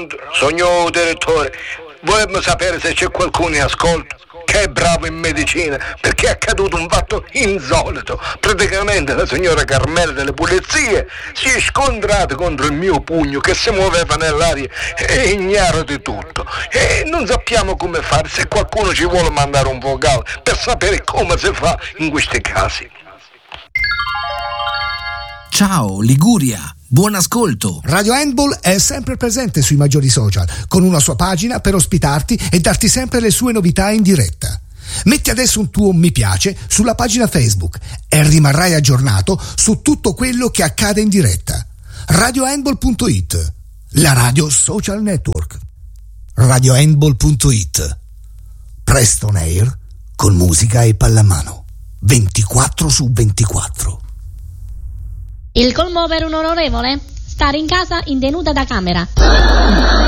Pronto? Signor direttore, volevo sapere se c'è qualcuno in ascolto che è bravo in medicina, perché è accaduto un fatto insolito. Praticamente la signora Carmela delle pulizie si è scontrata contro il mio pugno che si muoveva nell'aria e ignaro di tutto. E non sappiamo come fare, se qualcuno ci vuole mandare un vocale per sapere come si fa in questi casi. Ciao Liguria, buon ascolto. Radio Handball è sempre presente sui maggiori social, con una sua pagina per ospitarti e darti sempre le sue novità in diretta. Metti adesso un tuo mi piace sulla pagina Facebook e rimarrai aggiornato su tutto quello che accade in diretta. RadioHandball.it, la radio social network. RadioHandball.it, presto on air con musica e pallamano 24/24. Il colmo per un onorevole? Stare in casa in tenuta da camera.